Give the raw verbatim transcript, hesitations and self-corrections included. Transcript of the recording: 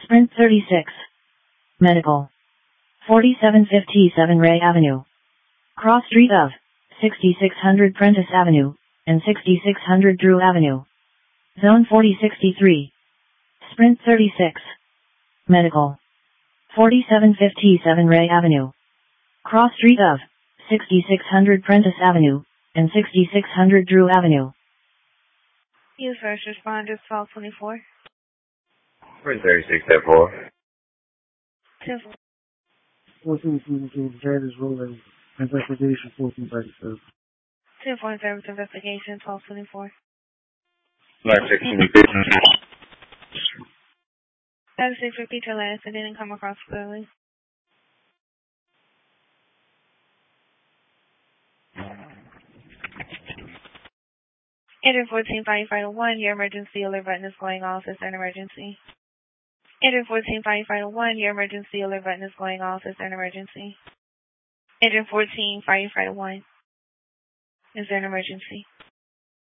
Sprint thirty-six. Medical. forty-seven fifty-seven Ray Avenue. Cross street of sixty-six hundred Prentice Avenue and sixty-six hundred Drew Avenue. Zone forty sixty-three. Sprint thirty-six. Medical. forty-seven fifty-seven Ray Avenue. Cross street of sixty-six hundred Prentice Avenue and sixty-six hundred Drew Avenue. Use first responders twelve twenty-four. Sprint thirty-six at four. fourteen seventeen, Janice Road, investigation fourteen thirty-seven. ten four service investigation twelve twenty-four. nine six communication. nine six repeat your last and didn't come across clearly. Engine fourteen firefighter one, your emergency alert button is going off. Is there an emergency? Engine fourteen firefighter one, your emergency alert button is going off. Is there an emergency? Engine fourteen firefighter one, is there an emergency?